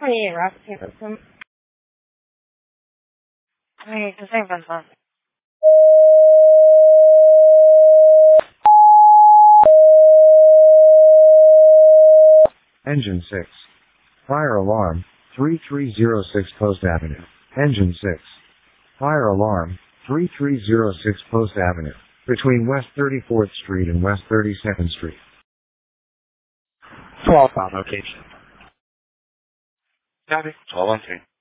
28 Rock Paper Sim. Wait, the same fun. Engine 6. Fire alarm, 3306 Post Avenue. Engine 6. Fire alarm, 3306 Post Avenue. Between West 34th Street and West 32nd Street. 12 on location. Copy. 12 on 3.